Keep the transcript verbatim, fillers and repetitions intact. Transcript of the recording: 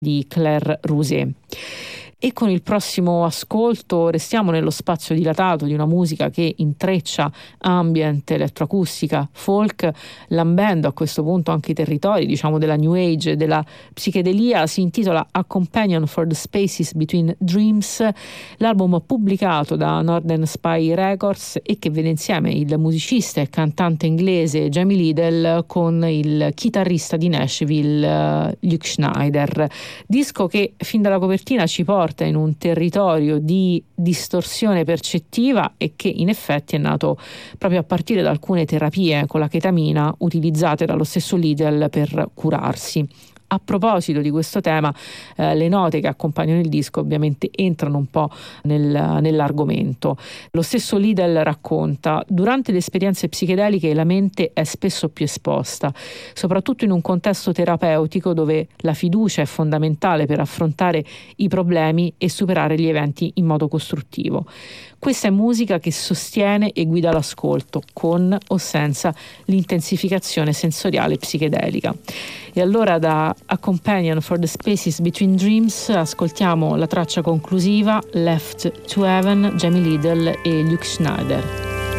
di Claire Rousset. E con il prossimo ascolto restiamo nello spazio dilatato di una musica che intreccia ambient, elettroacustica, folk, lambendo a questo punto anche i territori, diciamo, della New Age, della psichedelia. Si intitola A Companion for the Spaces Between Dreams, l'album pubblicato da Northern Spy Records e che vede insieme il musicista e cantante inglese Jamie Lidl con il chitarrista di Nashville Luke Schneider. Disco che fin dalla copertina ci porta in un territorio di distorsione percettiva e che in effetti è nato proprio a partire da alcune terapie con la chetamina utilizzate dallo stesso Lidl per curarsi. A proposito di questo tema, eh, le note che accompagnano il disco ovviamente entrano un po' nel, nell'argomento. Lo stesso Lidl racconta: durante le esperienze psichedeliche la mente è spesso più esposta, soprattutto in un contesto terapeutico dove la fiducia è fondamentale per affrontare i problemi e superare gli eventi in modo costruttivo. Questa è musica che sostiene e guida l'ascolto, con o senza l'intensificazione sensoriale psichedelica. E allora da A Companion for the Spaces Between Dreams ascoltiamo la traccia conclusiva, Left to Heaven, Jamie Lidl e Luke Schneider.